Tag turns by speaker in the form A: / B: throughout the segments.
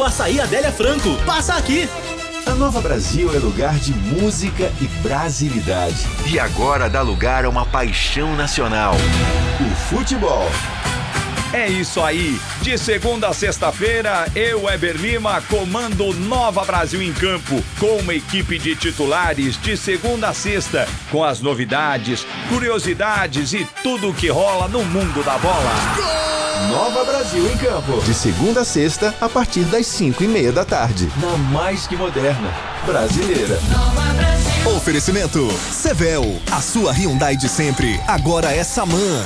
A: Açaí Adélia Franco. Passa aqui!
B: A Nova Brasil é lugar de música e brasilidade.
C: E agora dá lugar a uma paixão nacional:
B: o futebol.
D: É isso aí, de segunda a sexta-feira, eu, Weber Lima, comando Nova Brasil em Campo, com uma equipe de titulares de segunda a sexta, com as novidades, curiosidades e tudo o que rola no mundo da bola.
B: Nova Brasil em Campo, de segunda a sexta, a partir das 5:30 da tarde, na mais que moderna brasileira.
E: Oferecimento Sevel, a sua Hyundai de sempre, agora é Samã.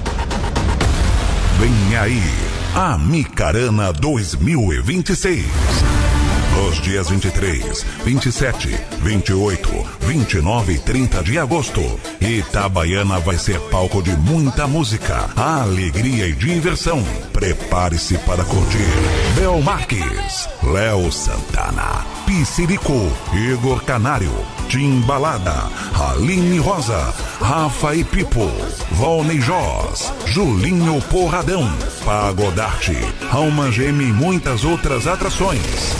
F: Vem aí, a Micarana 2026. Nos dias 23, 27, 28, 29 e 30 de agosto, Itabaiana vai ser palco de muita música, alegria e diversão. Prepare-se para curtir Bel Marques, Léo Santana, Piscirico, Igor Canário, Timbalada, Aline Rosa, Rafa e Pipo, Volney Joss, Julinho Porradão, Pagodarte, Alma Gêmea e muitas outras atrações.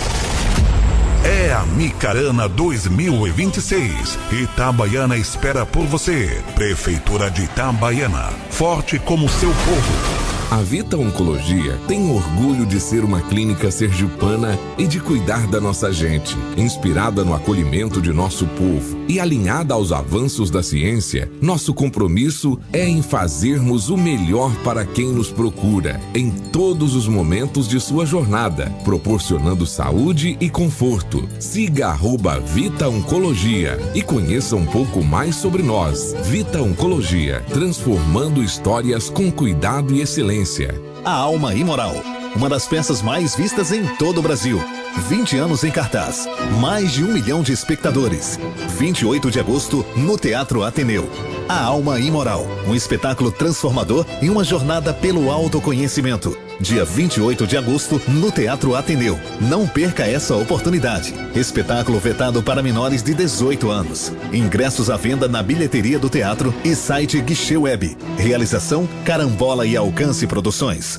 F: É a Micarana 2026. Itabaiana espera por você. Prefeitura de Itabaiana, forte como seu povo.
G: A Vita Oncologia tem orgulho de ser uma clínica sergipana e de cuidar da nossa gente, inspirada no acolhimento de nosso povo e alinhada aos avanços da ciência. Nosso compromisso é em fazermos o melhor para quem nos procura, em todos os momentos de sua jornada, proporcionando saúde e conforto. Siga @Vita Oncologia e conheça um pouco mais sobre nós. Vita Oncologia, transformando histórias com cuidado e excelência.
E: A Alma Imoral, uma das peças mais vistas em todo o Brasil. 20 anos em cartaz, mais de 1 milhão de espectadores. 28 de agosto, no Teatro Ateneu. A Alma Imoral, um espetáculo transformador e uma jornada pelo autoconhecimento. Dia 28 de agosto, no Teatro Ateneu. Não perca essa oportunidade. Espetáculo vetado para menores de 18 anos. Ingressos à venda na bilheteria do teatro e site Guichê Web. Realização Carambola e Alcance Produções.